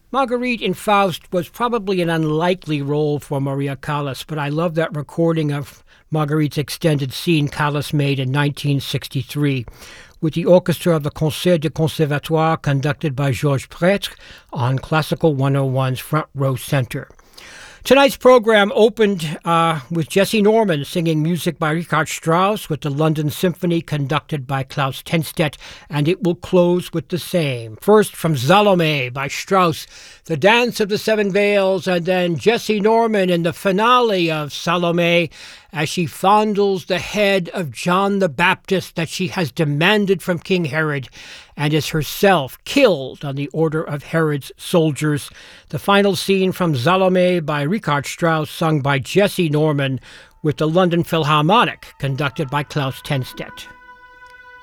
Marguerite in Faust was probably an unlikely role for Maria Callas, but I love that recording of Marguerite's extended scene Callas made in 1963 with the orchestra of the Concert du Conservatoire conducted by Georges Prêtre on Classical 101's Front Row Center. Tonight's program opened with Jessye Norman singing music by Richard Strauss with the London Symphony conducted by Klaus Tenstedt, and it will close with the same. First from Salome by Strauss, the Dance of the Seven Veils, and then Jessye Norman in the finale of Salome as she fondles the head of John the Baptist that she has demanded from King Herod and is herself killed on the order of Herod's soldiers. The final scene from Salome by Richard Strauss, sung by Jessye Norman with the London Philharmonic, conducted by Klaus Tenstedt.